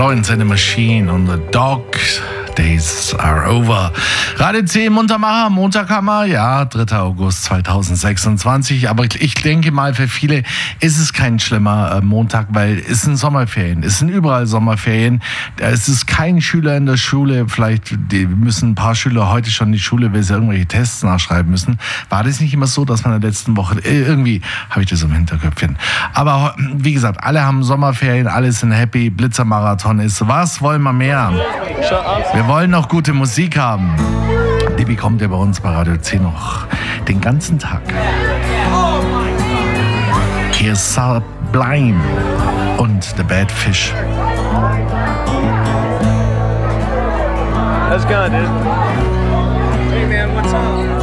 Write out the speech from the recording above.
Florence and the Machine und The Dog Days are over. Radio 10 Muntermacher, Montaghammer, ja, 3. August 2026. Aber ich denke mal, für viele ist es kein schlimmer Montag, weil es sind Sommerferien. Es sind überall Sommerferien. Es ist kein Schüler in der Schule. Vielleicht müssen ein paar Schüler heute schon in die Schule, weil sie irgendwelche Tests nachschreiben müssen. War das nicht immer so, dass man in der letzten Woche, irgendwie habe ich das im Hinterköpfchen. Aber wie gesagt, alle haben Sommerferien, alle sind happy. Blitzermarathon ist. Was wollen wir mehr? Wir wollen noch gute Musik haben. Die bekommt ihr bei uns bei Radio 10 noch den ganzen Tag. Hier ist Sublime und The Bad Fish. Let's go, dude. Hey man, what's up?